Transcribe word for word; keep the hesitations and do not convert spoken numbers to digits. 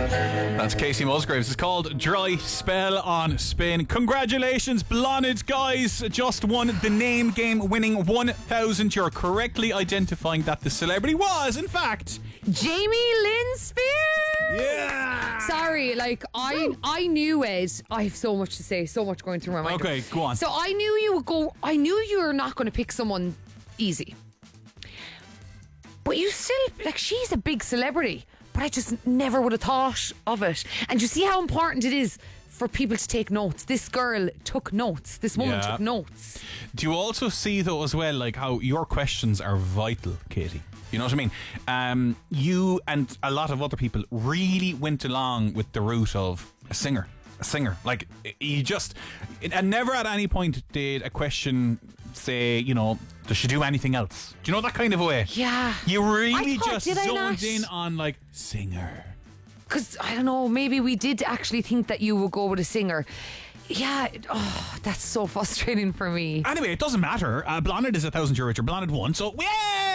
That's Casey Musgraves. It's called Dry Spell on Spin. Congratulations, Blonid guys. Just won the name game, winning one thousand. You're correctly identifying that the celebrity was, in fact, Jamie Lynn Spears. Yeah. Sorry, like I I knew it. I have so much to say, so much going through my mind. Okay, go on. So I knew you would go. I knew you were not going to pick someone easy. But you still, like, she's a big celebrity. But I just never would have thought of it. And you see how important it is for people to take notes. This girl took notes. This woman Yeah. took notes. Do you also see, though, as well, like how your questions are vital, Katie? You know what I mean? Um, you and a lot of other people really went along with the route of a singer. A singer. Like, you just... And never at any point did a question say, you know, does she do anything else? Do you know that kind of way? Yeah. You really I thought, just did I zoned not? in on, like, singer. Because, I don't know, maybe we did actually think that you would go with a singer. Yeah, oh, that's so frustrating for me. Anyway, it doesn't matter. Uh, Blonid is a thousand euro richer. Blonid won, so yeah!